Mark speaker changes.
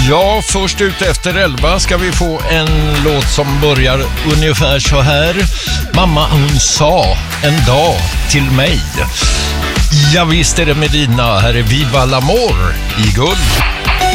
Speaker 1: Ja, först ut efter 11 ska vi få en låt som börjar ungefär så här. Mamma hon sa en dag till mig. Ja visst är det Medina, här är Viva l'Amor i Guld.